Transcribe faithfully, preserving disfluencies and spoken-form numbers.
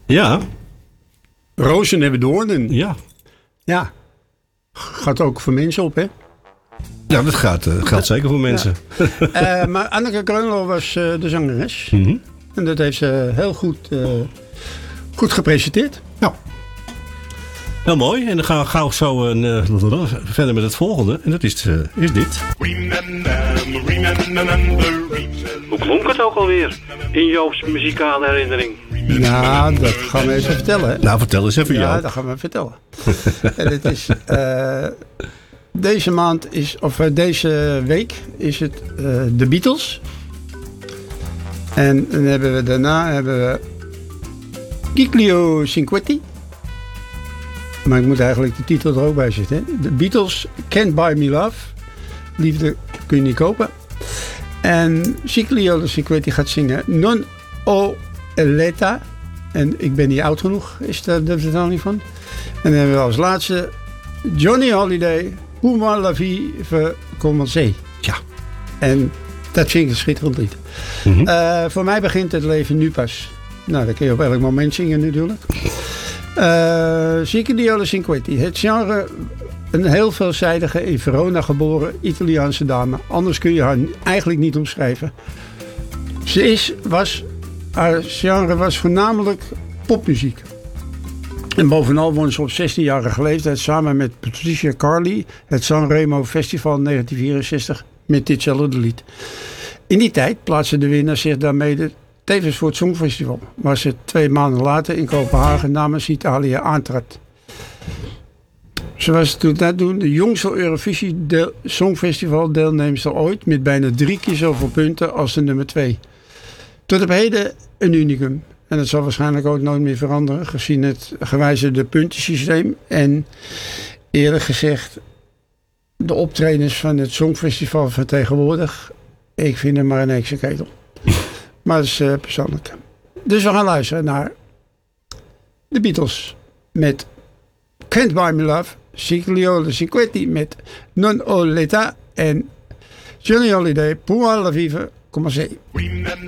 Ja. Rozen hebben doornen. Ja. Ja. Gaat ook voor mensen op, hè? Ja, dat gaat, uh, geldt zeker voor mensen. Ja. uh, maar Anneke Greunlo was uh, de zangeres. Mm-hmm. En dat heeft ze heel goed, uh, goed gepresenteerd. Ja. Heel mooi. En dan gaan we gauw zo uh, verder met het volgende. En dat is, uh, is dit. Hoe klonk het ook alweer in Joop's muzikale herinnering? Nou, dat gaan we even vertellen. Hè? Nou, vertel eens even, Ja, Joop. dat gaan we vertellen. En het is... Uh, deze maand is... Of uh, deze week is het uh, de Beatles. En dan hebben we daarna hebben we Giglio Cinquetti. Maar ik moet eigenlijk de titel er ook bij zitten. Hè? De Beatles, Can't Buy Me Love. Liefde kun je niet kopen. En Giglio Cinquetti gaat zingen Non o l'età. En ik ben niet oud genoeg, is daar de vertaling van. En dan hebben we als laatste Johnny Holiday, Pour moi la vie veut commencer. Ja. En dat vind ik een schitterend lied. Mm-hmm. Uh, voor mij begint het leven nu pas. Nou, dat kun je op elk moment zingen natuurlijk. Uh, Giglio Cinquetti. Het genre, een heel veelzijdige, in Verona geboren Italiaanse dame. Anders kun je haar eigenlijk niet omschrijven. Ze is, was, haar genre was voornamelijk popmuziek. En bovenal won ze op zestienjarige leeftijd samen met Patricia Carley het Sanremo Festival negentien vierenzestig met ditzelfde lied. In die tijd plaatste de winnaar zich daarmee tevens voor het Songfestival, waar ze twee maanden later in Kopenhagen namens Italië aantrad. Ze was toen toen de jongste Eurovisie deel, Songfestival deelnemster ooit met bijna drie keer zoveel punten als de nummer twee. Tot op heden een unicum. En dat zal waarschijnlijk ook nooit meer veranderen gezien het gewijzigde puntensysteem. En eerlijk gezegd, de optredens van het Songfestival van tegenwoordig, ik vind hem maar een heksenketel. Maar dat is uh, persoonlijk. Dus we gaan luisteren naar de Beatles met Can't Buy Me Love, Giglio Cinquetti met Non o l'età en Johnny Holiday, Pour moi la vie veut commencer.